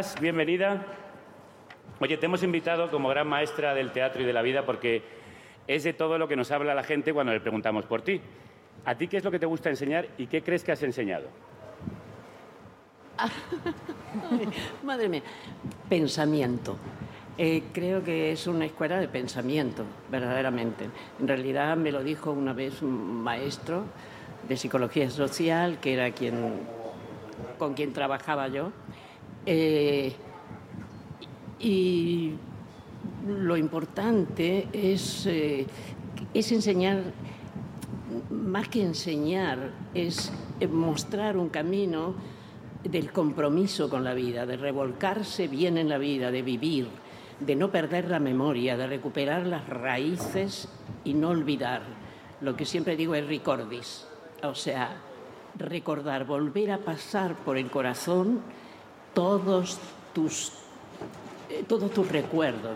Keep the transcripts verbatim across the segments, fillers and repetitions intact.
Bienvenida. Oye, te hemos invitado como gran maestra del teatro y de la vida porque es de todo lo que nos habla la gente cuando le preguntamos por ti. ¿A ti qué es lo que te gusta enseñar y qué crees que has enseñado? Madre mía, pensamiento. Eh, creo que es una escuela de pensamiento, verdaderamente. En realidad me lo dijo una vez un maestro de psicología social, que era quien, con quien trabajaba yo. Eh, y lo importante es, eh, es enseñar, más que enseñar, es mostrar un camino del compromiso con la vida, de revolcarse bien en la vida, de vivir, de no perder la memoria, de recuperar las raíces y no olvidar. Lo que siempre digo es recordis, o sea, recordar, volver a pasar por el corazón todos tus, eh, todos tus recuerdos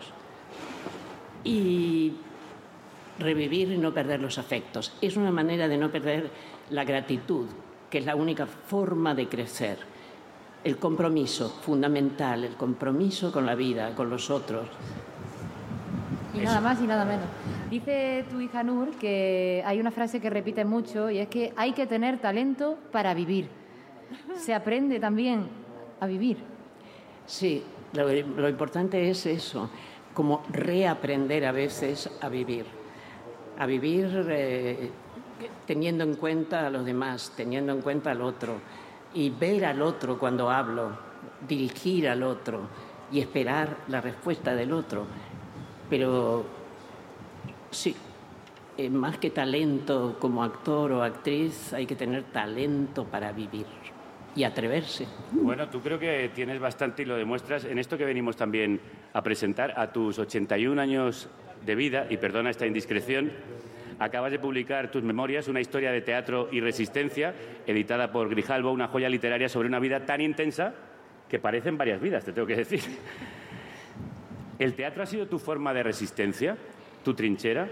y revivir y no perder los afectos. Es una manera de no perder la gratitud, que es la única forma de crecer. El compromiso fundamental, el compromiso con la vida, con los otros. Y nada más y nada menos. Dice tu hija Nur que hay una frase que repite mucho y es que hay que tener talento para vivir. Se aprende también a vivir. Sí, lo, lo importante es eso, como reaprender a veces a vivir. A vivir eh, teniendo en cuenta a los demás, teniendo en cuenta al otro. Y ver al otro cuando hablo, dirigir al otro y esperar la respuesta del otro. Pero sí, eh, más que talento como actor o actriz, hay que tener talento para vivir y atreverse. Bueno, tú creo que tienes bastante y lo demuestras en esto que venimos también a presentar. A tus ochenta y un años de vida, y perdona esta indiscreción, acabas de publicar tus memorias, una historia de teatro y resistencia, editada por Grijalbo, una joya literaria sobre una vida tan intensa que parecen varias vidas, te tengo que decir. ¿El teatro ha sido tu forma de resistencia, tu trinchera?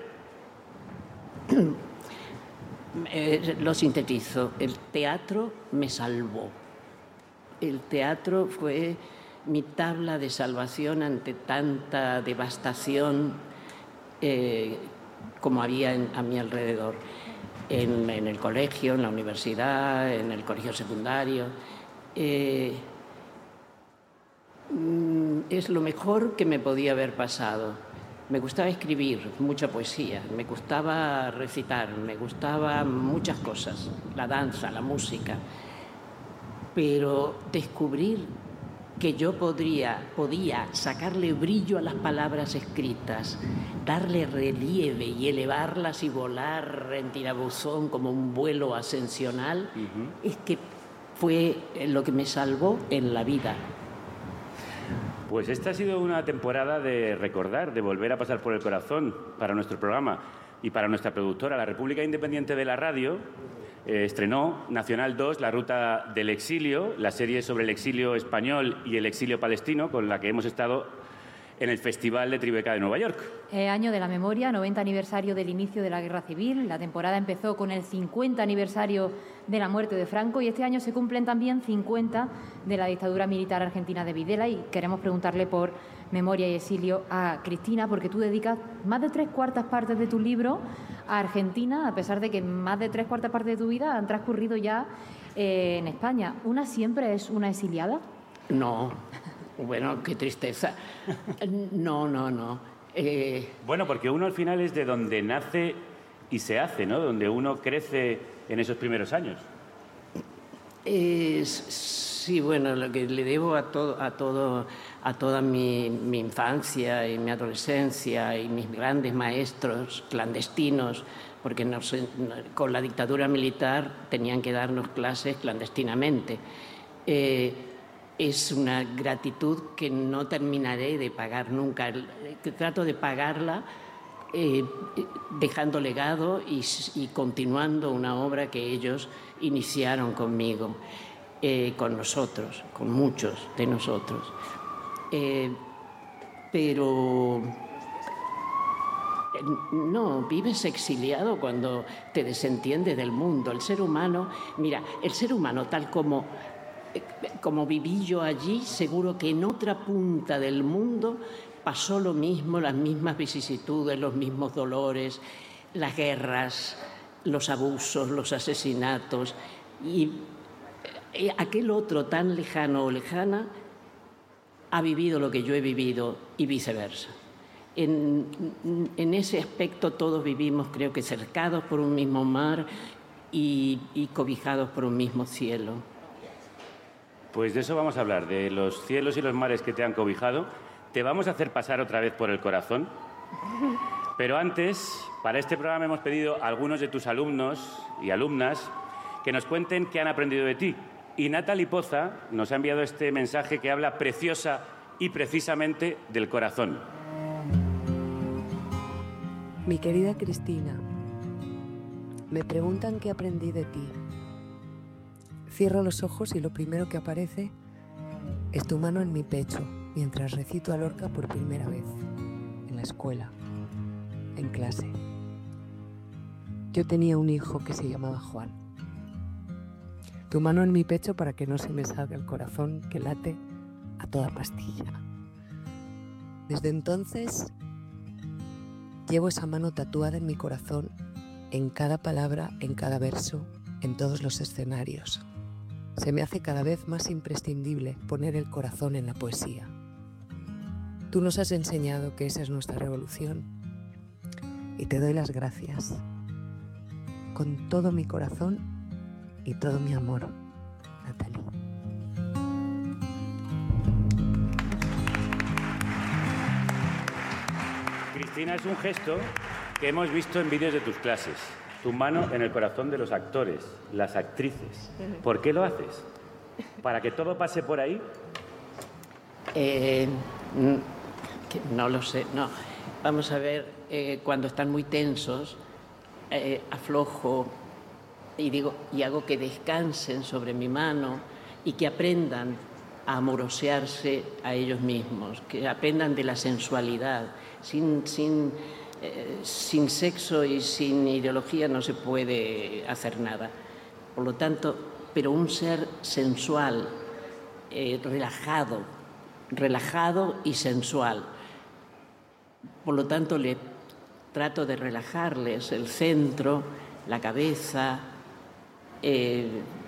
Eh, lo sintetizo, el teatro me salvó. El teatro fue mi tabla de salvación ante tanta devastación eh, como había en, a mi alrededor, en, en el colegio, en la universidad, en el colegio secundario. Eh, es lo mejor que me podía haber pasado. Me gustaba escribir mucha poesía, me gustaba recitar, me gustaba muchas cosas, la danza, la música, pero descubrir que yo podría, podía sacarle brillo a las palabras escritas, darle relieve y elevarlas y volar en tirabuzón como un vuelo ascensional, uh-huh. Es que fue lo que me salvó en la vida. Pues esta ha sido una temporada de recordar, de volver a pasar por el corazón para nuestro programa y para nuestra productora. La República Independiente de la Radio eh, estrenó Nacional dos, La Ruta del Exilio, la serie sobre el exilio español y el exilio palestino, con la que hemos estado en el Festival de Tribeca de Nueva York. Eh, año de la memoria, noventa aniversario del inicio de la Guerra Civil. La temporada empezó con el cincuenta aniversario de la muerte de Franco y este año se cumplen también cincuenta de la dictadura militar argentina de Videla, y queremos preguntarle por memoria y exilio a Cristina, porque tú dedicas más de tres cuartas partes de tu libro a Argentina, a pesar de que más de tres cuartas partes de tu vida han transcurrido ya eh, en España. ¿Una siempre es una exiliada? No. Bueno, qué tristeza. No, no, no. Eh... Bueno, porque uno al final es de donde nace y se hace, ¿no? Donde uno crece en esos primeros años. Eh, sí, bueno, lo que le debo a todo, a todo, a toda mi, mi infancia y mi adolescencia y mis grandes maestros clandestinos, porque nos, con la dictadura militar tenían que darnos clases clandestinamente. Eh, Es una gratitud que no terminaré de pagar nunca. Trato de pagarla eh, dejando legado y, y continuando una obra que ellos iniciaron conmigo, eh, con nosotros, con muchos de nosotros. Eh, pero no, vives exiliado cuando te desentiendes del mundo. El ser humano, mira, el ser humano tal como como viví yo allí, seguro que en otra punta del mundo pasó lo mismo, las mismas vicisitudes, los mismos dolores, las guerras, los abusos, los asesinatos. Y aquel otro tan lejano o lejana ha vivido lo que yo he vivido y viceversa. En, en ese aspecto todos vivimos, creo que cercados por un mismo mar y, y cobijados por un mismo cielo. Pues de eso vamos a hablar, de los cielos y los mares que te han cobijado. Te vamos a hacer pasar otra vez por el corazón. Pero antes, para este programa hemos pedido a algunos de tus alumnos y alumnas que nos cuenten qué han aprendido de ti. Y Natalie Poza nos ha enviado este mensaje que habla preciosa y precisamente del corazón. Mi querida Cristina, me preguntan qué aprendí de ti. Cierro los ojos y lo primero que aparece es tu mano en mi pecho mientras recito a Lorca por primera vez, en la escuela, en clase. Yo tenía un hijo que se llamaba Juan. Tu mano en mi pecho para que no se me salga el corazón que late a toda pastilla. Desde entonces llevo esa mano tatuada en mi corazón, en cada palabra, en cada verso, en todos los escenarios. Se me hace cada vez más imprescindible poner el corazón en la poesía. Tú nos has enseñado que esa es nuestra revolución y te doy las gracias con todo mi corazón y todo mi amor, Natalie. Cristina, es un gesto que hemos visto en vídeos de tus clases. Tu mano en el corazón de los actores, las actrices. ¿Por qué lo haces? ¿Para que todo pase por ahí? Eh, no lo sé, no. Vamos a ver, eh, cuando están muy tensos, eh, aflojo y digo y hago que descansen sobre mi mano y que aprendan a amorosearse a ellos mismos, que aprendan de la sensualidad. Sin, sin, eh, sin sexo y sin ideología no se puede hacer nada. Por lo tanto, pero un ser sensual, eh, relajado, relajado y sensual. Por lo tanto, le trato de relajarles el centro, la cabeza, eh,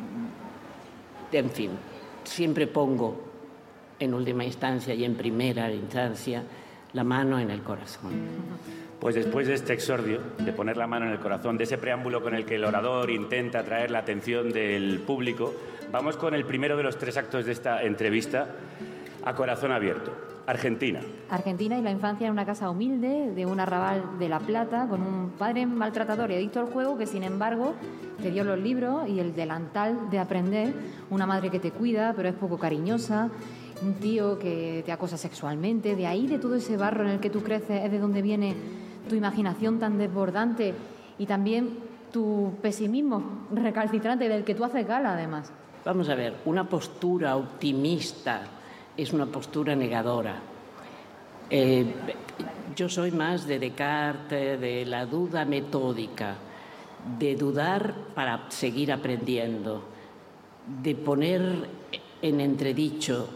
en fin, siempre pongo en última instancia y en primera instancia la mano en el corazón. Pues después de este exordio, de poner la mano en el corazón, de ese preámbulo con el que el orador intenta atraer la atención del público, vamos con el primero de los tres actos de esta entrevista, a corazón abierto. Argentina. Argentina y la infancia en una casa humilde de un arrabal de La Plata, con un padre maltratador y adicto al juego que, sin embargo, te dio los libros y el delantal de aprender, una madre que te cuida pero es poco cariñosa, un tío que te acosa sexualmente. De ahí, de todo ese barro en el que tú creces, es de donde viene tu imaginación tan desbordante y también tu pesimismo recalcitrante del que tú haces gala, además. Vamos a ver, una postura optimista es una postura negadora. Eh, yo soy más de Descartes, de la duda metódica, de dudar para seguir aprendiendo, de poner en entredicho,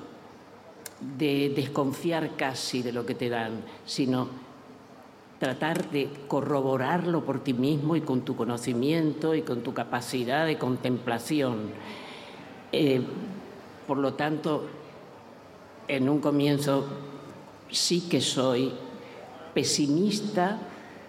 de desconfiar casi de lo que te dan, sino tratar de corroborarlo por ti mismo y con tu conocimiento y con tu capacidad de contemplación. Eh, por lo tanto, en un comienzo sí que soy pesimista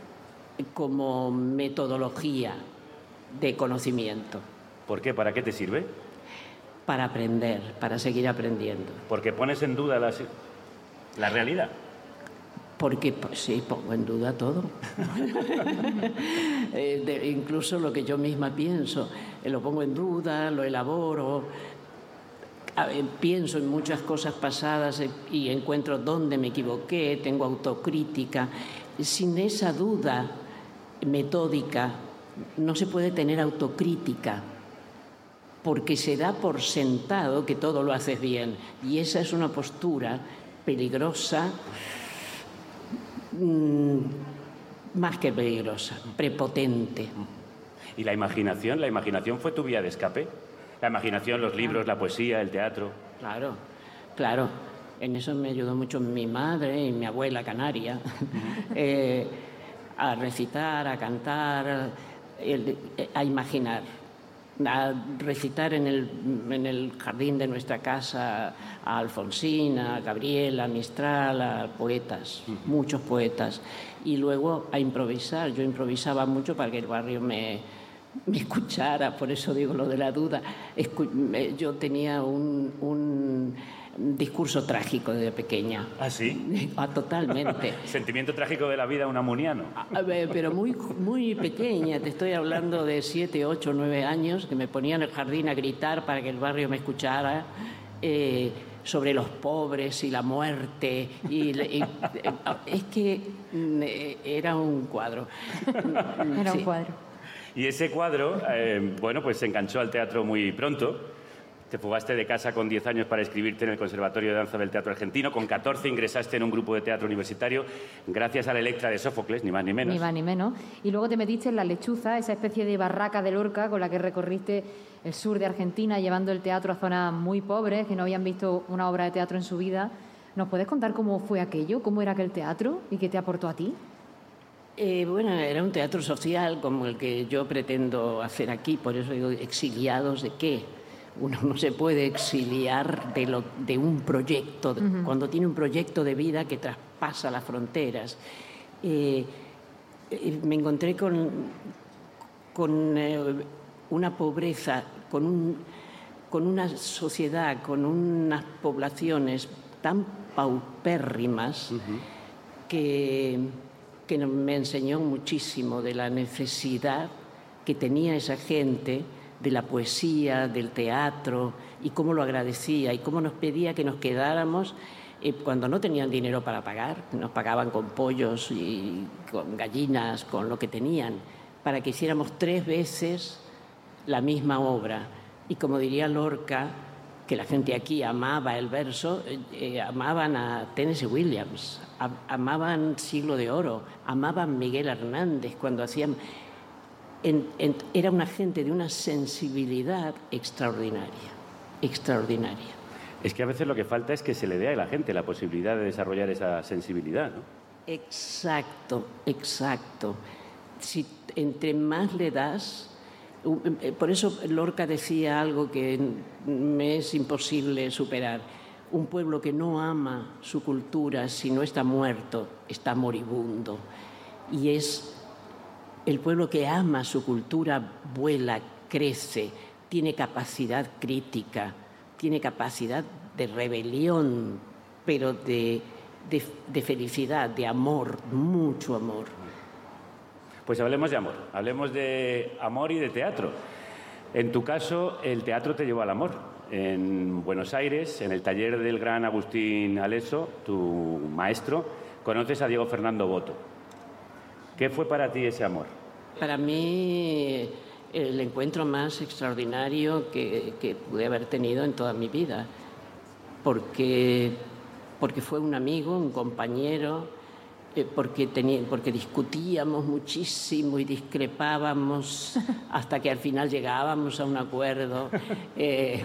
como metodología de conocimiento. ¿Por qué? ¿Para qué te sirve? Para aprender, para seguir aprendiendo. Porque pones en duda la, la realidad. Porque pues, sí, pongo en duda todo. eh, de, incluso lo que yo misma pienso, eh, lo pongo en duda, lo elaboro. Eh, pienso en muchas cosas pasadas eh, y encuentro dónde me equivoqué, tengo autocrítica. Sin esa duda metódica no se puede tener autocrítica, porque se da por sentado que todo lo haces bien. Y esa es una postura peligrosa, mmm, más que peligrosa, prepotente. ¿Y la imaginación? ¿La imaginación fue tu vía de escape? La imaginación, los libros, la poesía, el teatro. Claro, claro. En eso me ayudó mucho mi madre y mi abuela canaria, eh, a recitar, a cantar, el, a imaginar, a recitar en el, en el jardín de nuestra casa a Alfonsín, a Gabriela, a Mistral, a poetas, muchos poetas, y luego a improvisar. Yo improvisaba mucho para que el barrio me, me escuchara, por eso digo lo de la duda. Escu- yo tenía un... un discurso trágico desde pequeña. ¿Ah, sí? Ah, totalmente. Sentimiento trágico de la vida unamuniano. A ver, pero muy, muy pequeña, te estoy hablando de siete, ocho, nueve años, que me ponía en el jardín a gritar para que el barrio me escuchara, eh, sobre los pobres y la muerte. Y, y, es que era un cuadro. Era Sí. un cuadro. Y ese cuadro, eh, bueno, pues se enganchó al teatro muy pronto. Te fugaste de casa con diez años para inscribirte en el Conservatorio de Danza del Teatro Argentino. Con catorce ingresaste en un grupo de teatro universitario gracias a la Electra de Sófocles, ni más ni menos. Ni más ni menos. Y luego te metiste en La Lechuza, esa especie de barraca de Lorca con la que recorriste el sur de Argentina, llevando el teatro a zonas muy pobres que no habían visto una obra de teatro en su vida. ¿Nos puedes contar cómo fue aquello? ¿Cómo era aquel teatro? ¿Y qué te aportó a ti? Eh, bueno, era un teatro social como el que yo pretendo hacer aquí, por eso digo, ¿exiliados de qué? Uno no se puede exiliar de, lo, de un proyecto, uh-huh. cuando tiene un proyecto de vida que traspasa las fronteras. Eh, eh, me encontré con, con eh, una pobreza, con, un, con una sociedad, con unas poblaciones tan paupérrimas uh-huh. que, que me enseñó muchísimo de la necesidad que tenía esa gente de la poesía, del teatro, y cómo lo agradecía y cómo nos pedía que nos quedáramos eh, cuando no tenían dinero para pagar, nos pagaban con pollos y con gallinas, con lo que tenían, para que hiciéramos tres veces la misma obra. Y como diría Lorca, que la gente aquí amaba el verso, eh, amaban a Tennessee Williams, a, amaban Siglo de Oro, amaban Miguel Hernández cuando hacían... En, en, era una gente de una sensibilidad extraordinaria, extraordinaria. Es que a veces lo que falta es que se le dé a la gente la posibilidad de desarrollar esa sensibilidad, ¿no? Exacto, exacto. Si entre más le das... Por eso Lorca decía algo que me es imposible superar. Un pueblo que no ama su cultura, si no está muerto, está moribundo. Y es... El pueblo que ama su cultura vuela, crece, tiene capacidad crítica, tiene capacidad de rebelión, pero de, de, de felicidad, de amor, mucho amor. Pues hablemos de amor, hablemos de amor y de teatro. En tu caso, el teatro te llevó al amor. En Buenos Aires, en el taller del gran Agustín Alesso, tu maestro, conoces a Diego Fernando Boto. ¿Qué fue para ti ese amor? Para mí, el encuentro más extraordinario que, que pude haber tenido en toda mi vida, porque, porque fue un amigo, un compañero, eh, porque, tenía, porque discutíamos muchísimo y discrepábamos hasta que al final llegábamos a un acuerdo eh,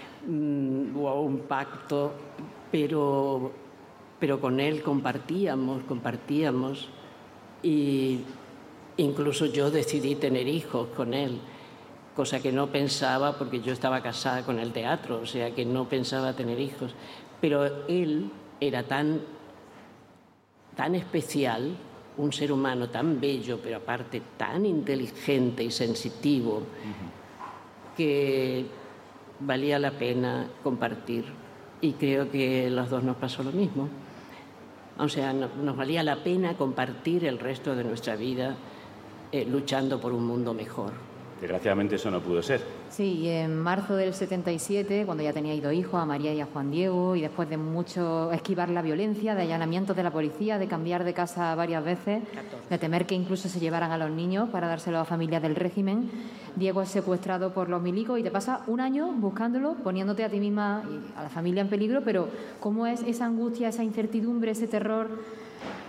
o a un pacto, pero, pero con él compartíamos, compartíamos. Y incluso yo decidí tener hijos con él, cosa que no pensaba porque yo estaba casada con el teatro, o sea que no pensaba tener hijos. Pero él era tan, tan especial, un ser humano tan bello, pero aparte tan inteligente y sensitivo, uh-huh. que valía la pena compartir. Y creo que a los dos nos pasó lo mismo. O sea, no, nos valía la pena compartir el resto de nuestra vida eh, luchando por un mundo mejor. Desgraciadamente eso no pudo ser. Sí, y en marzo del setenta y siete, cuando ya teníais dos hijos, a María y a Juan Diego, y después de mucho esquivar la violencia, de allanamientos de la policía, de cambiar de casa varias veces, de temer que incluso se llevaran a los niños para dárselos a familias del régimen, Diego es secuestrado por los milicos y te pasa un año buscándolo, poniéndote a ti misma y a la familia en peligro, pero ¿cómo es esa angustia, esa incertidumbre, ese terror